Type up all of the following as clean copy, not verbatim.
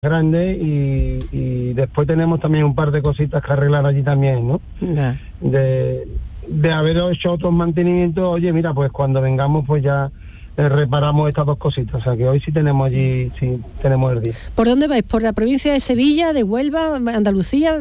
grande y después tenemos también un par de cositas que arreglar allí también, ¿no? Nah. De haber hecho otros mantenimientos, oye, mira, pues cuando vengamos pues ya reparamos estas dos cositas, o sea que hoy sí tenemos allí, sí tenemos el día. ¿Por dónde vais? ¿Por la provincia de Sevilla, de Huelva, Andalucía?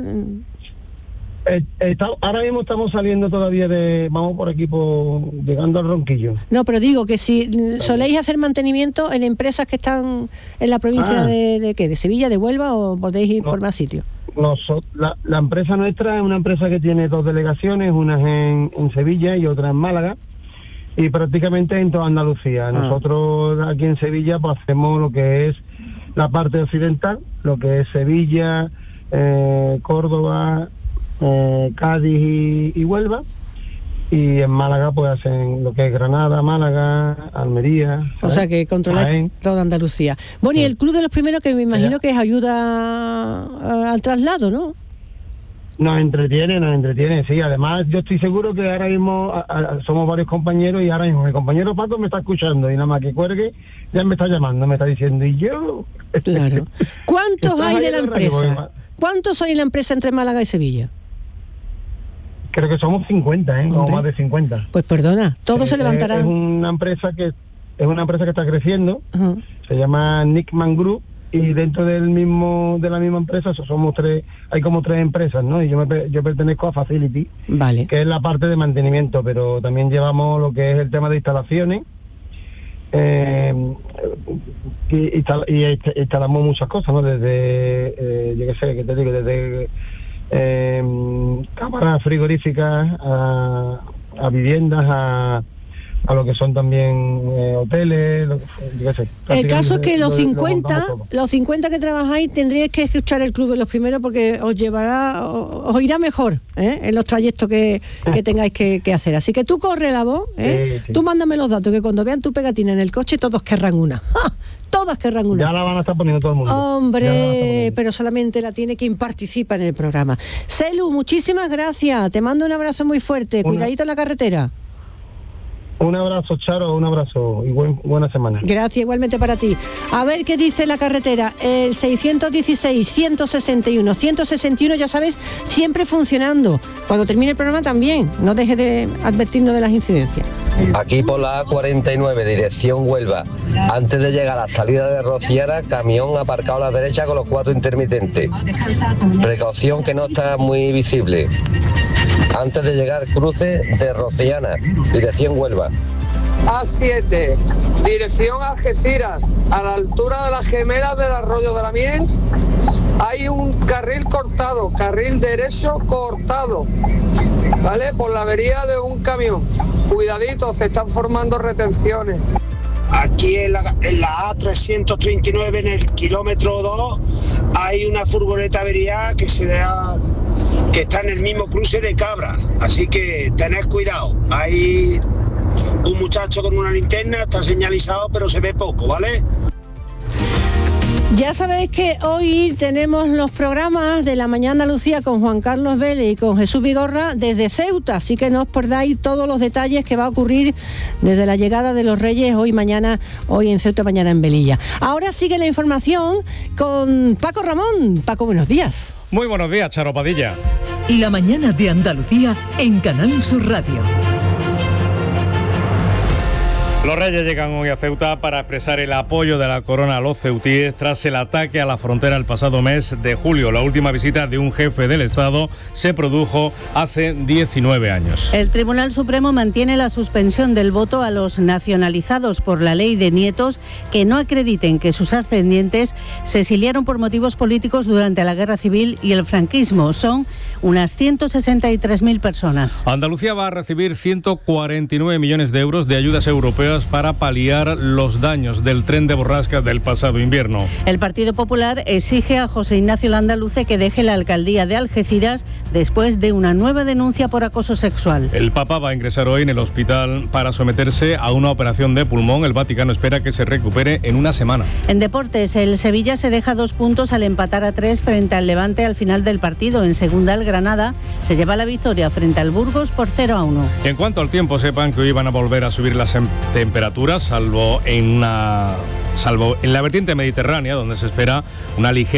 Ahora mismo estamos saliendo todavía vamos por aquí, llegando al Ronquillo. No, pero digo que si soléis hacer mantenimiento en empresas que están en la provincia de ¿qué? ¿De Sevilla, de Huelva o podéis ir por más sitios? La empresa nuestra es una empresa que tiene dos delegaciones, una en Sevilla y otra en Málaga, y prácticamente en toda Andalucía. Nosotros aquí en Sevilla pues hacemos lo que es la parte occidental, lo que es Sevilla, Córdoba, Cádiz y Huelva, y en Málaga pues hacen lo que es Granada, Málaga, Almería. O sea que controláis toda Andalucía. Bueno, y el Club de los Primeros, que me imagino que es ayuda al traslado, ¿no? Nos entretiene, sí. Además, yo estoy seguro que ahora mismo somos varios compañeros y ahora mismo mi compañero Paco me está escuchando y nada más que cuelgue ya me está llamando, me está diciendo, ¿y yo? Claro. ¿Cuántos hay de la empresa? ¿Cuántos hay en la empresa entre Málaga y Sevilla? Creo que somos 50, o más de 50. Pues perdona, todos se levantarán. Es una empresa que está creciendo, se llama Nickman Group, y dentro de la misma empresa somos tres, hay como tres empresas, ¿no? Y yo pertenezco a Facility, vale, que es la parte de mantenimiento, pero también llevamos lo que es el tema de instalaciones, y instalamos muchas cosas, ¿no? Desde, yo qué sé, ¿qué te digo? Desde cámaras frigoríficas a viviendas, a lo que son también hoteles, yo qué sé. El caso es que los 50 que trabajáis tendríais que escuchar el Club de los Primeros porque os irá mejor en los trayectos que tengáis que hacer. Así que tú corre la voz, sí. Tú mándame los datos, que cuando vean tu pegatina en el coche todos querrán una. ¡Ja! Todas querrán una. Ya la van a estar poniendo todo el mundo. Hombre, pero solamente la tiene quien participa en el programa. Selu, muchísimas gracias. Te mando un abrazo muy fuerte. Cuidadito en la carretera. Un abrazo, Charo, un abrazo y buena semana. Gracias, igualmente para ti. A ver qué dice la carretera. El 616, 161, 161, ya sabes, siempre funcionando. Cuando termine el programa también. No deje de advertirnos de las incidencias. Aquí por la A49, dirección Huelva. Antes de llegar a la salida de Rociana, camión aparcado a la derecha con los 4 intermitentes. Precaución que no está muy visible. Antes de llegar, cruce de Rociana, dirección Huelva. A7, dirección Algeciras, a la altura de las Gemelas del Arroyo de la Miel, hay un carril cortado, carril derecho cortado, ¿vale? Por la avería de un camión. Cuidadito, se están formando retenciones. Aquí en la A339, en el kilómetro 2, hay una furgoneta averiada que está en el mismo cruce de Cabra, así que tened cuidado. Hay un muchacho con una linterna, está señalizado, pero se ve poco, ¿vale? Ya sabéis que hoy tenemos los programas de La Mañana Andalucía con Juan Carlos Vélez y con Jesús Vigorra desde Ceuta, así que no os perdáis todos los detalles que va a ocurrir desde la llegada de los Reyes hoy en Ceuta, mañana en Velilla. Ahora sigue la información con Paco Ramón. Paco, buenos días. Muy buenos días, Charo Padilla. La Mañana de Andalucía en Canal Sur Radio. Los Reyes llegan hoy a Ceuta para expresar el apoyo de la corona a los ceutíes tras el ataque a la frontera el pasado mes de julio. La última visita de un jefe del Estado se produjo hace 19 años. El Tribunal Supremo mantiene la suspensión del voto a los nacionalizados por la ley de nietos que no acrediten que sus ascendientes se exiliaron por motivos políticos durante la Guerra Civil y el franquismo. Son unas 163.000 personas. Andalucía va a recibir 149 millones de euros de ayudas europeas para paliar los daños del tren de borrascas del pasado invierno. El Partido Popular exige a José Ignacio Landaluce que deje la alcaldía de Algeciras después de una nueva denuncia por acoso sexual. El Papa va a ingresar hoy en el hospital para someterse a una operación de pulmón. El Vaticano espera que se recupere en una semana. En deportes, el Sevilla se deja 2 puntos al empatar a 3 frente al Levante al final del partido. En segunda, el Granada se lleva la victoria frente al Burgos por 0-1. En cuanto al tiempo, sepan que hoy van a volver a subir las temperaturas, salvo en una salvo en la vertiente mediterránea, donde se espera una ligera